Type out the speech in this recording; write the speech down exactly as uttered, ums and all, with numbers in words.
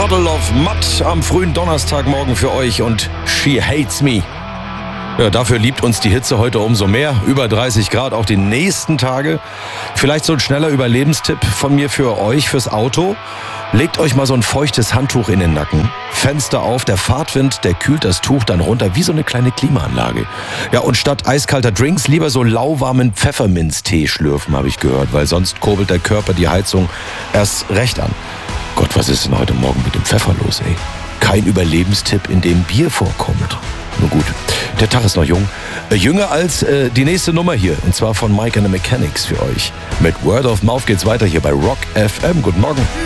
Puddle of Mud am frühen Donnerstagmorgen für euch und She Hates Me. Ja, dafür liebt uns die Hitze heute umso mehr. Über dreißig Grad auch die nächsten Tage. Vielleicht so ein schneller Überlebenstipp von mir für euch, fürs Auto. Legt euch mal so ein feuchtes Handtuch in den Nacken. Fenster auf, der Fahrtwind, der kühlt das Tuch dann runter wie so eine kleine Klimaanlage. Ja, und statt eiskalter Drinks lieber so lauwarmen Pfefferminztee schlürfen, habe ich gehört. Weil sonst kurbelt der Körper die Heizung erst recht an. Gott, was ist denn heute Morgen mit dem Pfeffer los, ey? Kein Überlebenstipp, in dem Bier vorkommt. Nun gut, der Tag ist noch jung. Äh, jünger als äh, die nächste Nummer hier. Und zwar von Mike and the Mechanics für euch. Mit Word of Mouth geht's weiter hier bei Rock F M. Guten Morgen.